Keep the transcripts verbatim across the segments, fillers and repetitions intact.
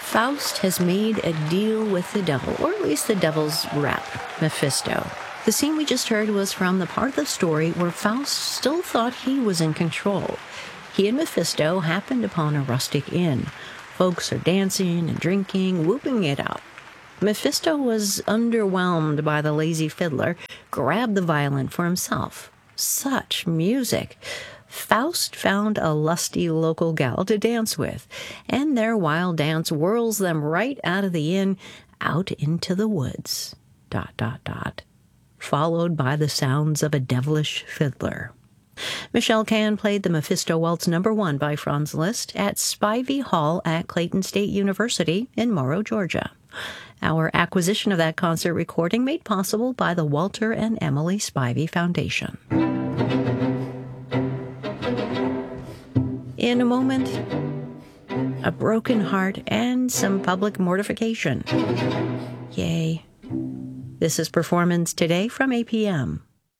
Faust has made a deal with the devil, or at least the devil's rep, Mephisto. The scene we just heard was from the part of the story where Faust still thought he was in control. He and Mephisto happened upon a rustic inn. Folks are dancing and drinking, whooping it up. Mephisto was underwhelmed by the lazy fiddler, grabbed the violin for himself. Such music! Faust found a lusty local gal to dance with, and their wild dance whirls them right out of the inn, out into the woods. Dot, dot, dot. Followed by the sounds of a devilish fiddler. Michelle Cann played the Mephisto Waltz number one by Franz Liszt at Spivey Hall at Clayton State University in Morrow, Georgia. Our acquisition of that concert recording made possible by the Walter and Emily Spivey Foundation. In a moment, a broken heart and some public mortification. Yay. This is Performance Today from A P M.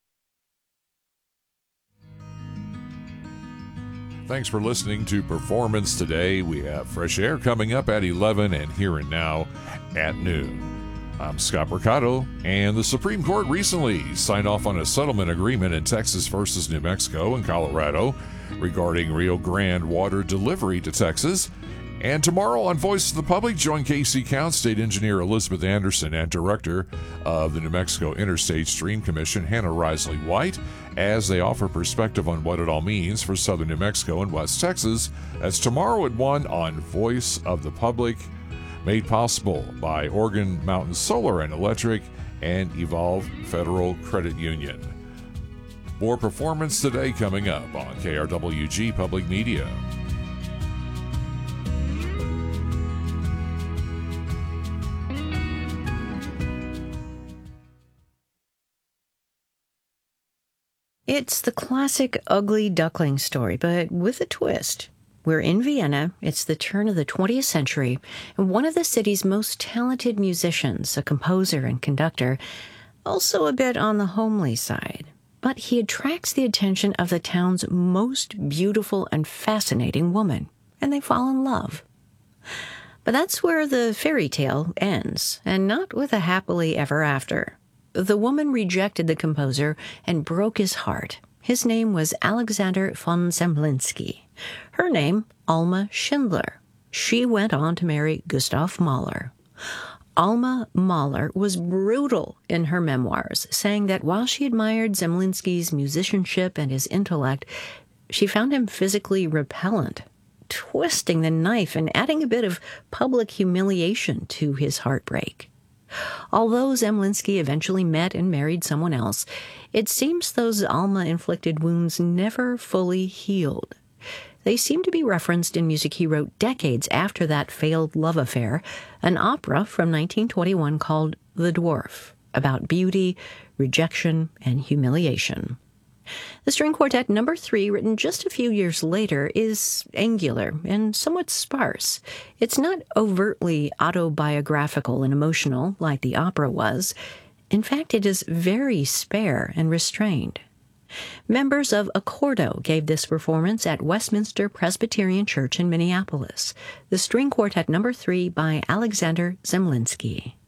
Thanks for listening to Performance Today. We have Fresh Air coming up at eleven and Here and Now at noon. I'm Scott Mercado, and the Supreme Court recently signed off on a settlement agreement in Texas versus New Mexico and Colorado regarding Rio Grande water delivery to Texas. And tomorrow on Voice of the Public, join K C Count State Engineer Elizabeth Anderson and Director of the New Mexico Interstate Stream Commission, Hannah Risley White, as they offer perspective on what it all means for southern New Mexico and West Texas. That's tomorrow at one on Voice of the Public, made possible by Oregon Mountain Solar and Electric and Evolve Federal Credit Union. More Performance Today coming up on K R W G Public Media. It's the classic ugly duckling story, but with a twist. We're in Vienna, it's the turn of the twentieth century, and one of the city's most talented musicians, a composer and conductor, also a bit on the homely side. But he attracts the attention of the town's most beautiful and fascinating woman, and they fall in love. But that's where the fairy tale ends, and not with a happily ever after. The woman rejected the composer and broke his heart. His name was Alexander von Zemlinsky. Her name, Alma Schindler. She went on to marry Gustav Mahler. Alma Mahler was brutal in her memoirs, saying that while she admired Zemlinsky's musicianship and his intellect, she found him physically repellent, twisting the knife and adding a bit of public humiliation to his heartbreak. Although Zemlinsky eventually met and married someone else, it seems those Alma-inflicted wounds never fully healed. They seem to be referenced in music he wrote decades after that failed love affair, an opera from nineteen twenty-one called The Dwarf, about beauty, rejection, and humiliation. The string quartet number three, written just a few years later, is angular and somewhat sparse. It's not overtly autobiographical and emotional like the opera was. In fact, it is very spare and restrained. Members of Accordo gave this performance at Westminster Presbyterian Church in Minneapolis. The string quartet number three by Alexander Zemlinsky.